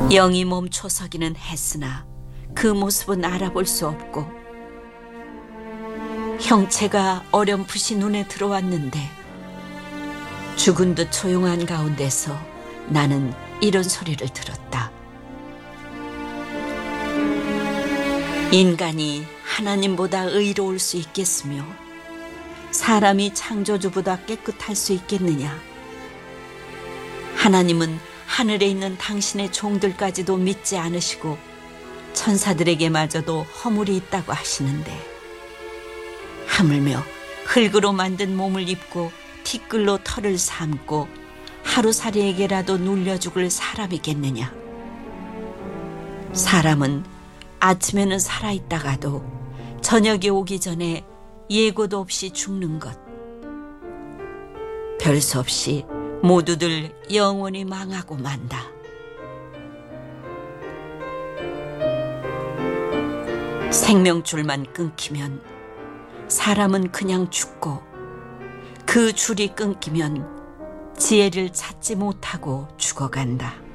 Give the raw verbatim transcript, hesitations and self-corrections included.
영이 멈춰서기는 했으나 그 모습은 알아볼 수 없고 형체가 어렴풋이 눈에 들어왔는데 죽은 듯 조용한 가운데서 나는 이런 소리를 들었다. 인간이 하나님보다 의로울 수 있겠으며 사람이 창조주보다 깨끗할 수 있겠느냐? 하나님은 하늘에 있는 당신의 종들까지도 믿지 않으시고 천사들에게마저도 허물이 있다고 하시는데 하물며 흙으로 만든 몸을 입고 티끌로 털을 삼고 하루살이에게라도 눌려 죽을 사람이겠느냐? 사람은 아침에는 살아있다가도 저녁이 오기 전에 예고도 없이 죽는 것. 별 수 없이 모두들 영원히 망하고 만다. 생명줄만 끊기면 사람은 그냥 죽고 그 줄이 끊기면 지혜를 찾지 못하고 죽어간다.